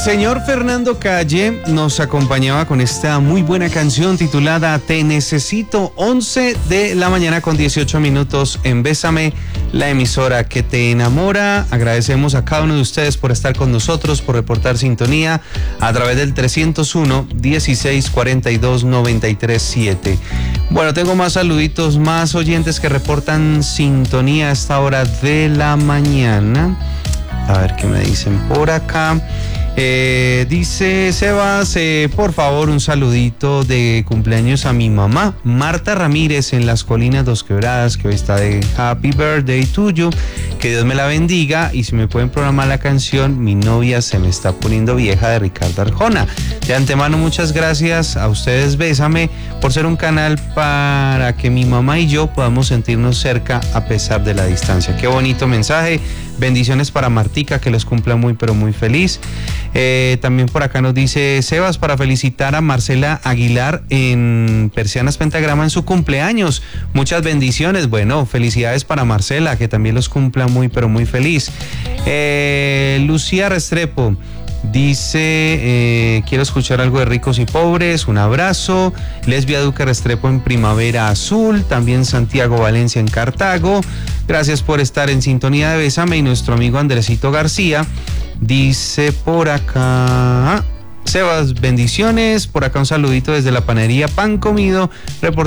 señor Fernando Calle nos acompañaba con esta muy buena canción titulada Te Necesito, 11 de la mañana con 18 minutos en Bésame, la emisora que te enamora. Agradecemos a cada uno de ustedes por estar con nosotros, por reportar sintonía a través del 301-1642-937. Bueno, tengo más saluditos, más oyentes que reportan sintonía a esta hora de la mañana. A ver qué me dicen por acá. Dice Sebas, por favor, un saludito de cumpleaños a mi mamá, Marta Ramírez, en Las Colinas Dos Quebradas, que hoy está de Happy Birthday tuyo. Que Dios me la bendiga, y si me pueden programar la canción Mi novia se me está poniendo vieja, de Ricardo Arjona. De antemano, muchas gracias a ustedes, Bésame, por ser un canal para que mi mamá y yo podamos sentirnos cerca a pesar de la distancia. Qué bonito mensaje. Bendiciones para Martica, que los cumpla muy pero muy feliz. También por acá nos dice Sebas, para felicitar a Marcela Aguilar en Persianas Pentagrama en su cumpleaños. Muchas bendiciones. Bueno, felicidades para Marcela, que también los cumpla muy pero muy feliz. Lucía Restrepo dice, quiero escuchar algo de Ricos y Pobres, un abrazo. Lesbia Duque Restrepo en Primavera Azul, también Santiago Valencia en Cartago. Gracias por estar en sintonía de Bésame. Y nuestro amigo Andresito García dice por acá, Sebas, bendiciones. Por acá un saludito desde la panadería Pan Comido,